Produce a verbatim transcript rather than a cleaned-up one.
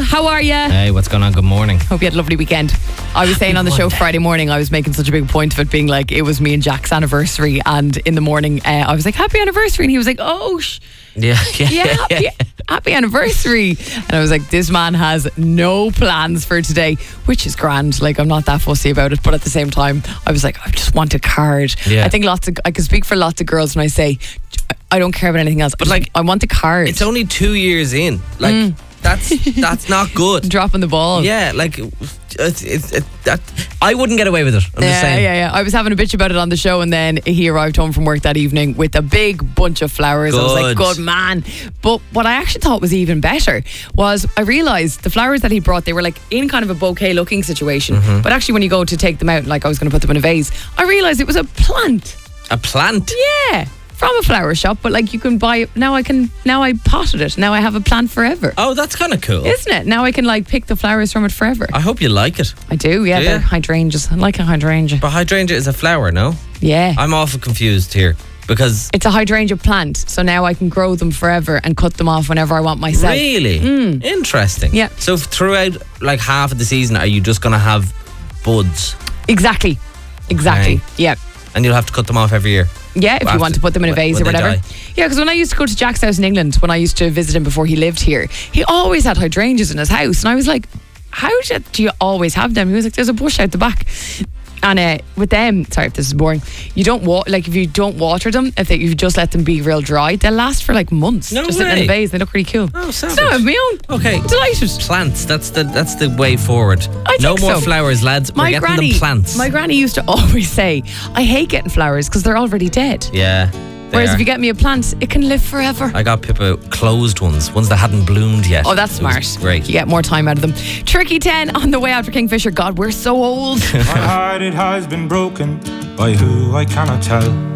how are you? Hey, what's going on? Good morning. Hope you had a lovely weekend. I was saying on the show Friday morning, I was making such a big point of it being like it was me and Jack's anniversary, and in the morning uh, I was like, happy anniversary, and he was like, oh sh- Yeah, yeah, yeah, happy, happy anniversary. And I was like, this man has no plans for today, which is grand. Like, I'm not that fussy about it, but at the same time I was like, I just want a card. Yeah. I think lots of I can speak for lots of girls when I say I don't care about anything else, but like I want a card. It's only two years in. Like, Mm. that's that's not good. Dropping the ball. Yeah, like, it's, it's, it, that, I wouldn't get away with it. I'm yeah, just saying. yeah, yeah. I was having a bitch about it on the show, and then he arrived home from work that evening with a big bunch of flowers. I was like, Good. good man. But what I actually thought was even better was I realised the flowers that he brought, they were like in kind of a bouquet looking situation. Mm-hmm. But actually when you go to take them out, like I was going to put them in a vase, I realised it was a plant. A plant? Yeah. From a flower shop, but like you can buy it. Now I can, now I potted it. Now I have a plant forever. Oh, that's kind of cool. Isn't it? Now I can like pick the flowers from it forever. I hope you like it. I do, yeah. Do They're you? hydrangeas. I like a hydrangea. But hydrangea is a flower, no? Yeah. I'm awful confused here because... It's a hydrangea plant, so now I can grow them forever and cut them off whenever I want myself. Really? Mm. Interesting. Yeah. So throughout like half of the season, are you just going to have buds? Exactly. Exactly. Okay. Yeah. And you'll have to cut them off every year? Yeah, if you After- want to put them in a when- vase when or they whatever. die. Yeah, because when I used to go to Jack's house in England, when I used to visit him before he lived here, he always had hydrangeas in his house. And I was like, how do you, do you always have them? He was like, there's a bush out the back. And uh, with them, sorry if this is boring, you don't wa- like if you don't water them, if, they, if you just let them be real dry, they'll last for like months. No just sitting in way. a vase, they look really cool. Oh, savage. So I have my own. Okay. I'm delighted. Plants, that's the that's the way forward. I no think more so. flowers, lads. We're My getting granny, them plants. my granny used to always say, I hate getting flowers because they're already dead. yeah. they Whereas are. if you get me a plant, it can live forever. I got Pippa closed ones, ones that hadn't bloomed yet. Oh, that's It was smart. Great. You get more time out of them. Tricky ten on the way after Kingfisher. God, we're so old. My heart, it has been broken by who I cannot tell.